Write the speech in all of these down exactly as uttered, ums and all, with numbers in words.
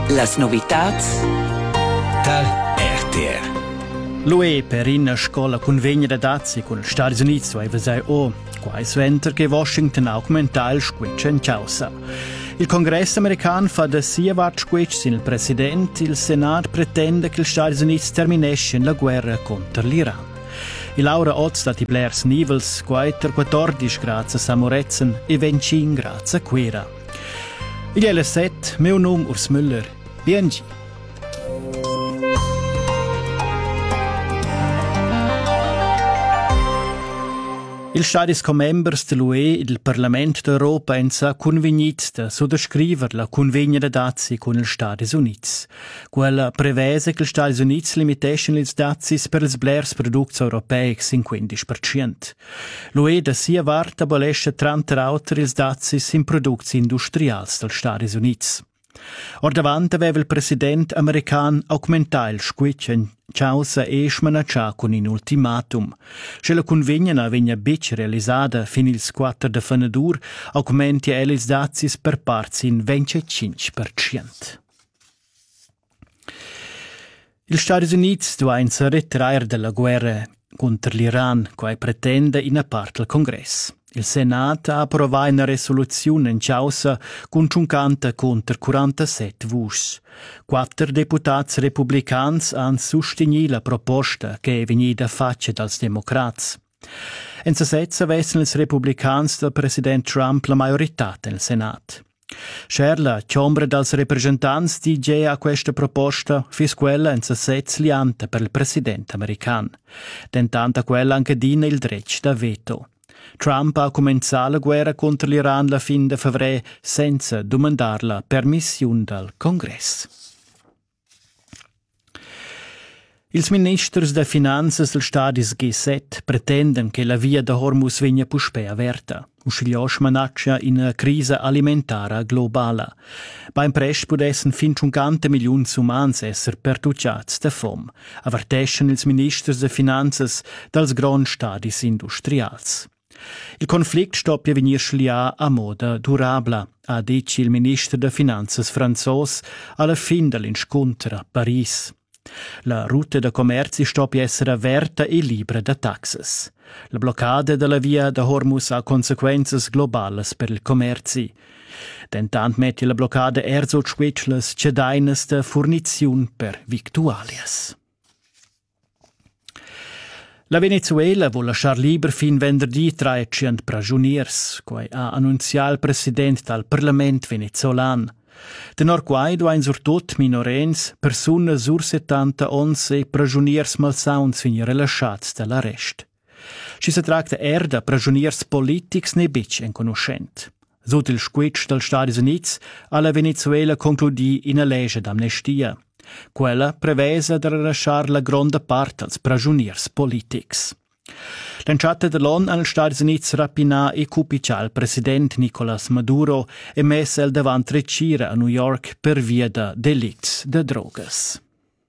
Las novitats dal R T R. L'U E per in scola convegna da dazi con gli Stati Uniti su Evasai O, qua è sventer che Washington aumenta il squiccia in causa. Il Congresso americano fa da sia vart squiccia il Presidente, il Senato pretende che gli Stati Uniti terminescano la guerra contro l'Iran. Il Laura Oz da Tiblers Nivels, quater quattordici grazie a Samorezen e venticinque grazie a Quera. Il L sette, meu nome Urs Müller, B N G. Il Stadis com members dell'U E e del Parlamento d'Europa hanno sa convegnit da sottoscrivere la convegna da dazi con gli Stati Uniti. Quella prevede che gli Stati Uniti limitescono i dazi per i blers prodotti europei cinquanta per cento. L'U E da sia varta abolesce trenta altri i dazi in prodotti industriali degli Stati Uniti. Or davanti aveva il presidente americano aumentato il squiccia in causa e smanaccià con un ultimatum. Se la convegna vegna bici realizzata fin il quattro de fenadur, aumenti el i dazi per parti in venticinque per cento. Gli Stati Uniti devono ritirare dalla guerra contro l'Iran, che pretende in parte il Congresso. Il Senato ha approvato una risoluzione in causa con cinquanta contro quarantasette voti. Quattro deputati repubblicani hanno sostenuto la proposta che è venuta fatta dai democrati. In sesezza vestono i repubblicani del presidente Trump la maggiorità nel Senato. Scher la Camera dels Representanti dice a questa proposta fis quella in sesezza lianta per il presidente americano. Tentando quella anche dina il diritto da veto. Trump ha cominciato la guerra contro l'Iran la fin di febbraio senza domandare la permissione dal Congresso. I ministri delle finanze del Stati G sette pretendono che la via da Hormuz venga puspea aperta. Uscigliosch manaccia in una crisi alimentare globale. Beim prest podessen fin cinquanta milioni umani essere pertucciati da fome, avvertescono i ministri delle finanze dals grandi stati industriali. Il conflitto sta per venire slià a moda durabile, ha detto il ministro delle finanze francese alla fine dell'incontro a Parigi. La rotta da commercio sta per essere aperta e libera da taxes. La bloccata della via da Hormuz ha conseguenze globali per il commercio. Tentant mette la bloccata erzo squicles cedaines da fornizione per victualias. La Venezuela vuole lasciare libero fin venerdì trecento prigionieri, come ha annunziato il presidente del Parlamento venezuelano. Tenor quai duain surtot minorens, persone sur settanta onze prigionieri malsauns fin rilasciati dall'arrest. Ci si tratta er da prigionieri politics ne bic en conoscent. Sotto il squitch degli Stati Uniti, alla Venezuela concludì in legge d'amnestia. Quella prevede di rilasciare la grande parte dei prigionieri politici. L'enciata dell'ONU agli Stati Uniti rapinà e cupiccià il presidente Nicolás Maduro e messa il davanti recire a New York per via da delitti de drogas.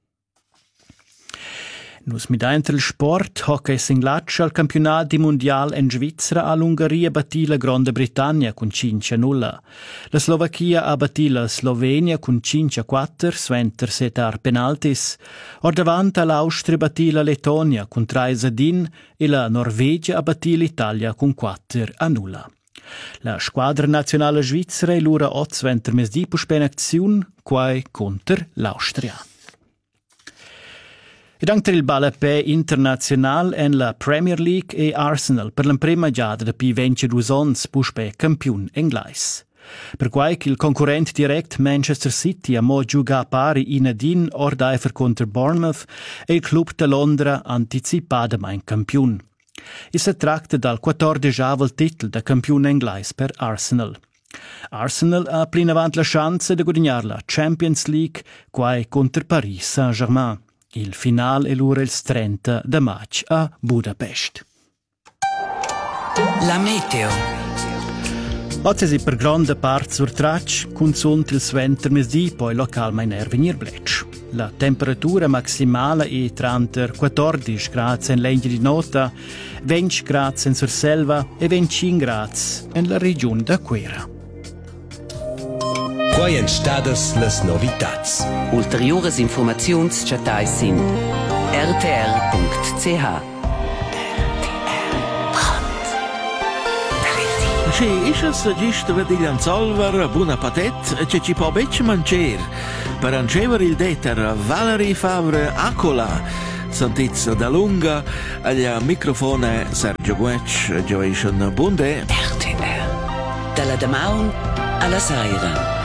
Nus midant il sport, hockey singlatsch al campionato mondiale in Svizzera all'Ungheria battì la Grande Britannia con cinque a nulla. La Slovacchia ha battì la Slovenia con cinque a quattro, sventer setar penaltis. Or davanti l'Austria battì la Lettonia con tre a din e la Norvegia ha battì l'Italia con quattro a nulla. La squadra nazionale svizzera è l'ura otto sventer mesdì puspena azione, quai contro l'Austria. Ed anche il balapè internazionale en la Premier League e Arsenal per la prima giada da più ventidue anni puspè campione inglese. Per quai che il concorrente direct Manchester City ha mo giocare pari in adin or daifer contro Bournemouth e il club de Londra anticipadamente campione. E si tratta dal quattordicesimo titolo da campione inglese per Arsenal. Arsenal ha plin avanti la chance di guadagnare la Champions League quai contro Paris Saint-Germain. Il finale è l'ora il trenta de maggio a Budapest. La meteo. Oggi si per grande parte sur traccia, con sunt il sventer mesdì, poi localmente in venir blecci. La temperatura massimale è tra quattordici gradi in legge di nota, venti gradi in Surselva e venticinque gradi nella regione da Quera. Quai en stadas las novitats. Ulteriores informaziuns chatai sin r t r punct c h. Che isches gist vediglian solver buna patet che ci po bec mancer. Per ancever il deter Valerie Favre Acola. Santizza da lunga, agli microfone Sergio Guec, Joation Bunde. R T R. Dalla Damaun alla Saira.